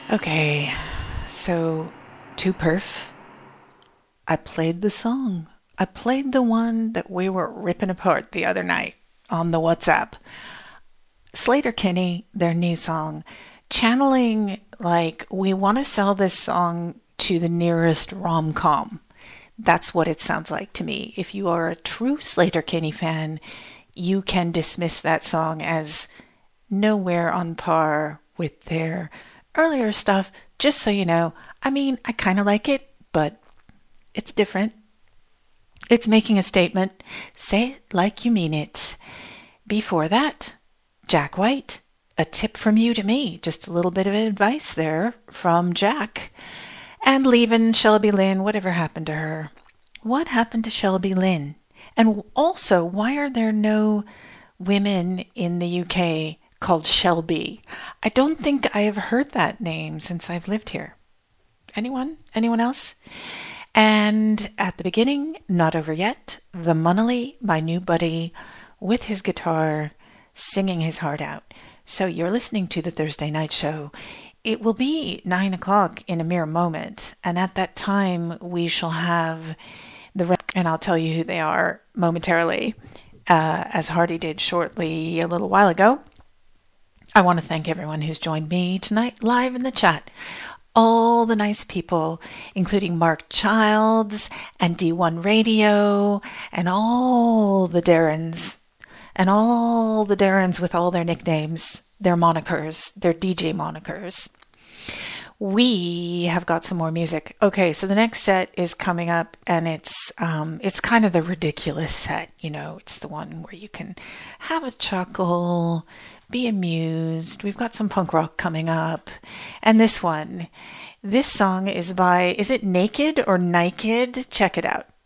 Okay, so to Perf, I played the song. I played the one that we were ripping apart the other night on the WhatsApp. Slater Kinney, their new song, channeling like we want to sell this song to the nearest rom com. That's what it sounds like to me. If you are a true Slater Kinney fan, you can dismiss that song as nowhere on par with their earlier stuff, just so you know. I mean, I kind of like it, but it's different. It's making a statement. Say it like you mean it. Before that, Jack White, a tip from you to me. Just a little bit of advice there from Jack. And leaving Shelby Lynn, whatever happened to her? What happened to Shelby Lynn? And also, why are there no women in the UK called Shelby? I don't think I have heard that name since I've lived here. Anyone? Anyone else? And at the beginning, not over yet, the Munnelly, my new buddy, with his guitar, singing his heart out. So you're listening to the Thursday Night Show. It will be 9 o'clock in a mere moment, and at that time we shall have and I'll tell you who they are momentarily, as Hardy did shortly a little while ago. I want to thank everyone who's joined me tonight live in the chat. All the nice people, including Mark Childs and D1 Radio and all the Darrens with all their nicknames, their monikers, their DJ monikers. We have got some more music. Okay, so the next set is coming up, and it's kind of the ridiculous set. You know, it's the one where you can have a chuckle, be amused. We've got some punk rock coming up, and this song is by, is it Naked or Naked? Check it out.